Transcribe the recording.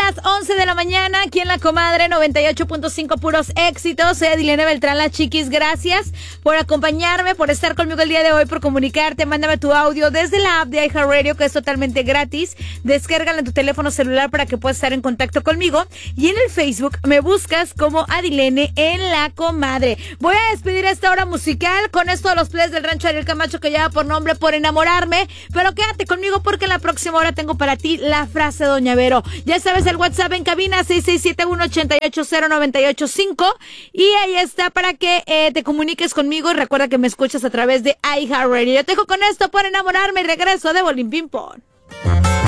las 11 de la mañana, aquí en La Comadre 98.5 puros éxitos. Soy Adilene Beltrán, la chiquis. Gracias por acompañarme, por estar conmigo el día de hoy, por comunicarte. Mándame tu audio desde la app de iHeartRadio, que es totalmente gratis. Descárgala en tu teléfono celular para que puedas estar en contacto conmigo. Y en el Facebook me buscas como Adilene en La Comadre. Voy a despedir esta hora musical con esto de los plays del rancho Ariel Camacho, que lleva por nombre Por Enamorarme. Pero quédate conmigo porque en la próxima hora tengo para ti la frase de Doña Vero. Ya sabes, el WhatsApp en cabina 6671-880-985, y ahí está para que te comuniques conmigo, y recuerda que me escuchas a través de iHeartRadio. Yo te dejo con esto, Por Enamorarme, y regreso de Bolín Ping Pong.